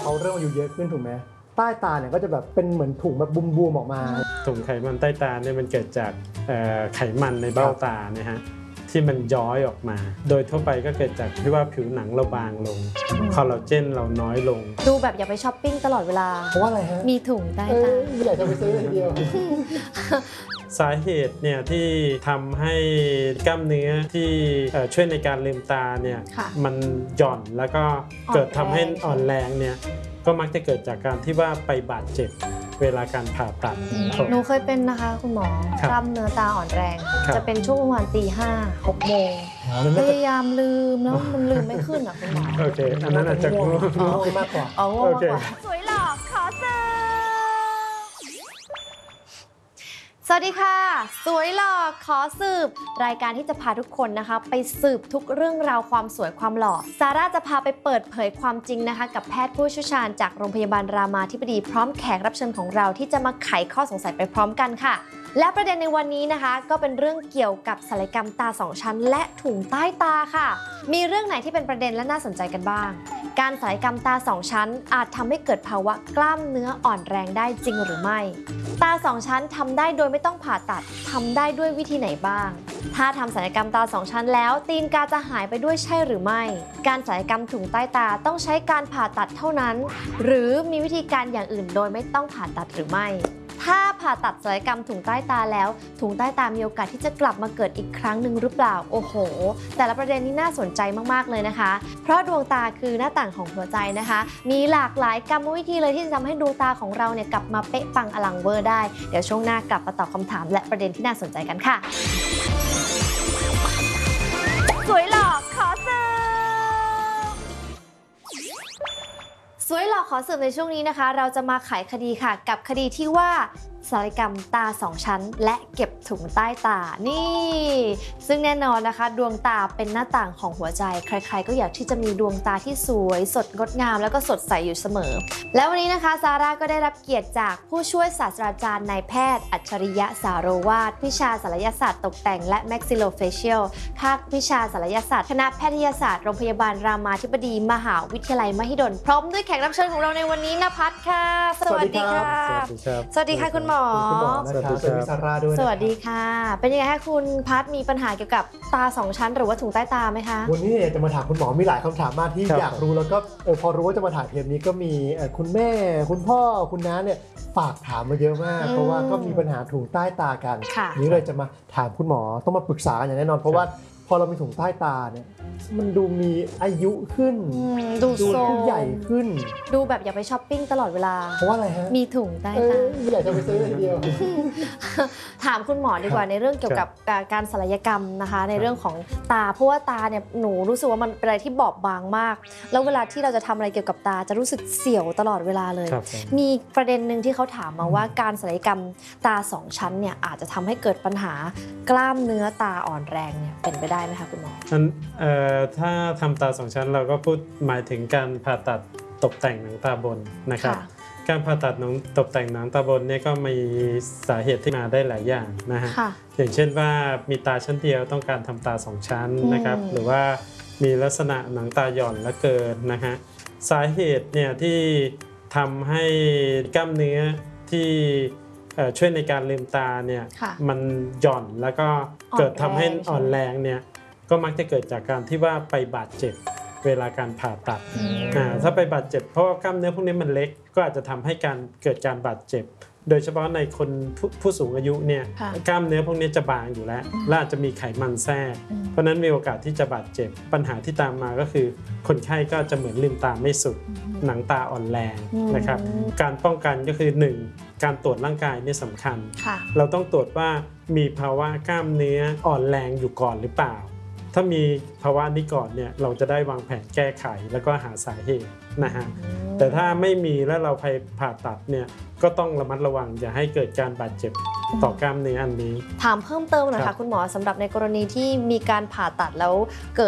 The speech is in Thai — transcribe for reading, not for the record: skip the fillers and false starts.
เขาเริ่มอายุเยอะขึ้นถูกไหมใต้ตาเนี่ยก็จะแบบเป็นเหมือนถุงแบบบูมๆออกมาถุงไขมันใต้ตาเนี่ยมันเกิดจากไขมันในเบ้าตานะฮะที่มันย้อยออกมาโดยทั่วไปก็เกิดจากที่ว่าผิวหนังเราบางลงคอลลาเจนเราน้อยลงดูแบบอย่าไปช้อปปิ้งตลอดเวลาเพราะว่าอะไรฮะมีถุงใต้ตาอยากจะไปซื้อทีเดียวสาเหตุเนี่ยที่ทำให้กล้ามเนื้อที่ช่วยในการลืมตาเนี่ยมันหย่อนแล้วก็เกิดทำให้อ่อนแรงเนี่ยก็มักจะเกิดจากการที่ว่าไปบาดเจ็บเวลาการผ่าตัดหนูเคยเป็นนะคะคุณหมอกล้ามเนื้อตาอ่อนแรงจะเป็นช่วงประมาณตี 5-6 โมงพยายามลืมแล้วมันลืมไม่ขึ้นอ่ะคุณหมอโอเคอันนั้นอาจจะง่วงมากกว่าง่วงมากกว่าสวยหล่อขอเสิร์ฟสวัสดีค่ะสวยหล่อขอสืบรายการที่จะพาทุกคนนะคะไปสืบทุกเรื่องราวความสวยความหล่อซาร่าจะพาไปเปิดเผยความจริงนะคะกับแพทย์ผู้เชี่ยวชาญจากโรงพยาบาลรามาธิบดีพร้อมแขกรับเชิญของเราที่จะมาไขข้อสงสัยไปพร้อมกันค่ะและประเด็นในวันนี้นะคะก็เป็นเรื่องเกี่ยวกับศัลยกรรมตา2ชั้นและถุงใต้ตาค่ะมีเรื่องไหนที่เป็นประเด็นและน่าสนใจกันบ้างการศัลยกรรมตา2ชั้นอาจทำให้เกิดภาวะกล้ามเนื้ออ่อนแรงได้จริงหรือไม่ตา2ชั้นทำได้โดยไม่ต้องผ่าตัดทำได้ด้วยวิธีไหนบ้างถ้าทำศัลยกรรมตา2ชั้นแล้วตีนกาจะหายไปด้วยใช่หรือไม่การศัลยกรรมถุงใต้ตาต้องใช้การผ่าตัดเท่านั้นหรือมีวิธีการอย่างอื่นโดยไม่ต้องผ่าตัดหรือไม่ถ้าผ่าตัดศัลยกรรมถุงใต้ตาแล้วถุงใต้ตามีโอกาสที่จะกลับมาเกิดอีกครั้งหนึ่งหรือเปล่าโอ้โหแต่ละประเด็นนี้น่าสนใจมากๆเลยนะคะเพราะดวงตาคือหน้าต่างของหัวใจนะคะมีหลากหลายกรรมวิธีเลยที่จะทำให้ดวงตาของเราเนี่ยกลับมาเป๊ะปังอลังเวอร์ได้เดี๋ยวช่วงหน้ากลับมาตอบคำถามและประเด็นที่น่าสนใจกันค่ะสวยหล่อขอสืบสวยหล่อขอสืบในช่วงนี้นะคะเราจะมาไขคดีค่ะกับคดีที่ว่าศัลยกรรมตา2ชั้นและเก็บถุงใต้ตานี่ซึ่งแน่นอนนะคะดวงตาเป็นหน้าต่างของหัวใจใครๆก็อยากที่จะมีดวงตาที่สวยสดงดงามแล้วก็สดใสอยู่เสมอแล้ววันนี้นะคะซาร่าก็ได้รับเกียรติจากผู้ช่วยศาสตราจารย์นายแพทย์อัจฉริยะสาโรวาทวิชาศัลยศาสตร์ตกแต่งและ Maxillofacial ภาควิชาศัลยศาสตร์คณะแพทยศาสตร์โรงพยาบาลรามาธิบดีมหาวิทยาลัยมหิดลพร้อมด้วยแขกรับเชิญของเราในวันนี้ณภัทรค่ะสวัสดีค่ะสวัสดีค่ะคุณหมอสวัสดีซาร่าด้วยสวัสดีค่ะเป็นยังไงคะคุณพัทมีปัญหาเกี่ยวกับตา2ชั้นหรือว่าถุงใต้ตาไหมคะวันนี้จะมาถามคุณหมอมีหลายคำถามมากที่อยากรู้แล้วก็พอรู้ว่าจะมาถ่ายเทปนี้ก็มีคุณแม่คุณพ่อคุณน้าเนี่ยฝากถามมาเยอะมากเพราะว่าก็มีปัญหาถุงใต้ตากันนี้เลยจะมาถามคุณหมอต้องมาปรึกษากันอย่างแน่นอนเพราะว่าพอเรามีถุงใต้ตาเนี่ยมันดูมีอายุขึ้นดูผู้ใหญ่ขึ้นดูแบบอย่าไปช้อปปิ้งตลอดเวลาเพราะว่าอะไรฮะมีถุงใต้ตาอยากจะไปซื้อทีเดียวถามคุณหมอดีกว่าในเรื่องเกี่ยวกับการศัลยกรรมนะคะในเรื่องของตาเพราะว่าตาเนี่ยหนูรู้สึกว่ามันเป็นอะไรที่บอบบางมากแล้วเวลาที่เราจะทำอะไรเกี่ยวกับตาจะรู้สึกเสียวตลอดเวลาเลยมีประเด็นหนึ่งที่เขาถามมาว่าการศัลยกรรมตา2ชั้นเนี่ยอาจจะทำให้เกิดปัญหากล้ามเนื้อตาอ่อนแรงเนี่ยเป็นไปได้ไหมคะคุณหมอถ้าทำตา2ชั้นเราก็พูดหมายถึงการผ่าตัดตกแต่งหนังตาบนนะครับการผ่าตัดตกแต่งหนังตาบนเนี่ยก็มีสาเหตุที่มาได้หลายอย่างนะฮะอย่างเช่นว่ามีตาชั้นเดียวต้องการทำตา2ชั้นนะครับหรือว่ามีลักษณะหนังตาหย่อนและเกินนะฮะสาเหตุเนี่ยที่ทำให้กล้ามเนื้อที่ช่วยในการลืมตาเนี่ยมันหย่อนแล้วก็เกิดทำให้อ่อนแรงเนี่ยก็มักจะเกิดจากการที่ว่าไปบาดเจ็บเวลาการผ่าตัดถ้าไปบาดเจ็บเพราะกล้ามเนื้อพวกนี้มันเล็กก็อาจจะทำให้เกิดการบาดเจ็บโดยเฉพาะในคนผู้สูงอายุเนี่ยกล้ามเนื้อพวกนี้จะบางอยู่แล้วและอาจจะมีไขมันแทรกเพราะนั้นมีโอกาสที่จะบาดเจ็บปัญหาที่ตามมาก็คือคนไข้ก็จะเหมือนลืมตาไม่สุดหนังตาอ่อนแรงนะครับการป้องกันก็คือ1การตรวจร่างกายนี่สำคัญเราต้องตรวจว่ามีภาวะกล้ามเนื้ออ่อนแรงอยู่ก่อนหรือเปล่าถ้ามีภาวะนี้ก่อนเนี่ยเราจะได้วางแผนแก้ไขแล้วก็หาสาเหตุนะฮะแต่ถ้าไม่มีแล้วเราไปผ่าตัดเนี่ยก็ต้องระมัดระวังอย่าให้เกิดการบาดเจ็บต่อกล้ามเนื้ออันนี้ถามเพิ่มเติมหน่อยค่ะคุณหมอสำหรับในกรณีที่มีการผ่าตัดแล้วเกิด